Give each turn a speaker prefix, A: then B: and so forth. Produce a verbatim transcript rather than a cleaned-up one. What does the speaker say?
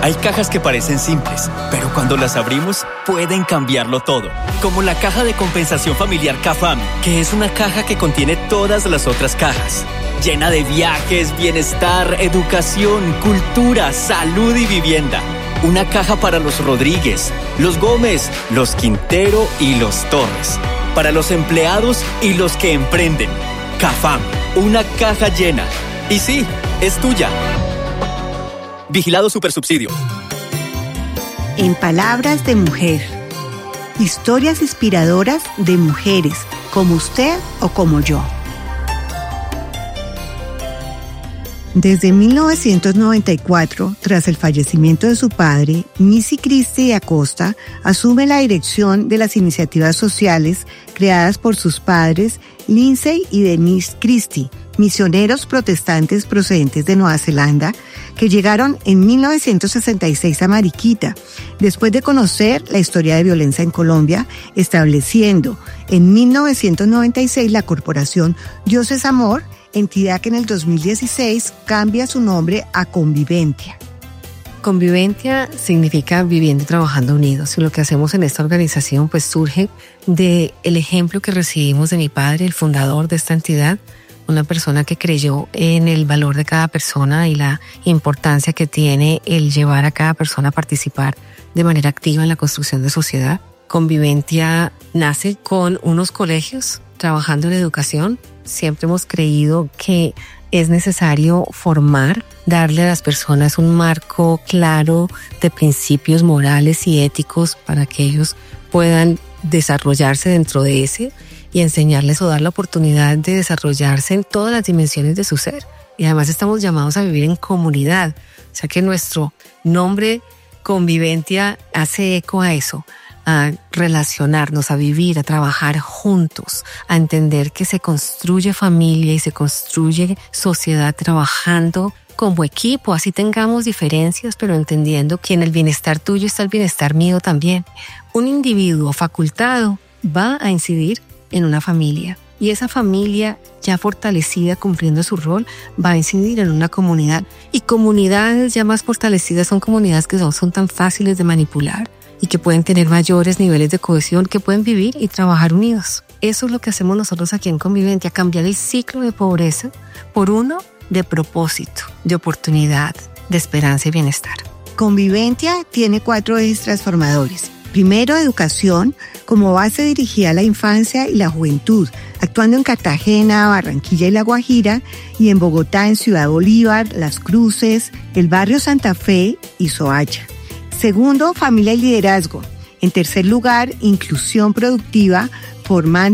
A: Hay cajas que parecen simples, pero cuando las abrimos, pueden cambiarlo todo. Como la caja de compensación familiar CAFAM, que es una caja que contiene todas las otras cajas. Llena de viajes, bienestar, educación, cultura, salud y vivienda. Una caja para los Rodríguez, los Gómez, los Quintero y los Torres. Para los empleados y los que emprenden. CAFAM, una caja llena. Y sí, es tuya. Vigilado Supersubsidio.
B: En palabras de mujer. Historias inspiradoras de mujeres, como usted o como yo. Desde mil novecientos noventa y cuatro, tras el fallecimiento de su padre, Missy Christie Acosta asume la dirección de las iniciativas sociales creadas por sus padres, Lindsay y Denise Christie, misioneros protestantes procedentes de Nueva Zelanda, que llegaron en mil novecientos sesenta y seis a Mariquita, después de conocer la historia de violencia en Colombia, estableciendo en mil novecientos noventa y seis la corporación Dios es Amor, entidad que en el dos mil dieciséis cambia su nombre a Conviventia.
C: Conviventia significa viviendo y trabajando unidos, y lo que hacemos en esta organización pues surge del ejemplo que recibimos de mi padre, el fundador de esta entidad, una persona que creyó en el valor de cada persona y la importancia que tiene el llevar a cada persona a participar de manera activa en la construcción de sociedad. Conviventia nace con unos colegios trabajando en educación. Siempre hemos creído que es necesario formar, darle a las personas un marco claro de principios morales y éticos para que ellos puedan desarrollarse dentro de ese y enseñarles o dar la oportunidad de desarrollarse en todas las dimensiones de su ser. Y además estamos llamados a vivir en comunidad, o sea que nuestro nombre Conviventia hace eco a eso, a relacionarnos, a vivir, a trabajar juntos, a entender que se construye familia y se construye sociedad trabajando como equipo, así tengamos diferencias, pero entendiendo que en el bienestar tuyo está el bienestar mío también. Un individuo facultado va a incidir en una familia y esa familia ya fortalecida cumpliendo su rol va a incidir en una comunidad, y comunidades ya más fortalecidas son comunidades que no son tan fáciles de manipular y que pueden tener mayores niveles de cohesión, que pueden vivir y trabajar unidos. Eso es lo que hacemos nosotros aquí en Conviventia, cambiar el ciclo de pobreza por uno de propósito, de oportunidad, de esperanza y bienestar.
B: Conviventia tiene cuatro ejes transformadores. Primero, educación, como base dirigida a la infancia y la juventud, actuando en Cartagena, Barranquilla y La Guajira, y en Bogotá, en Ciudad Bolívar, Las Cruces, el barrio Santa Fe y Soacha. Segundo, familia y liderazgo. En tercer lugar, inclusión productiva, formando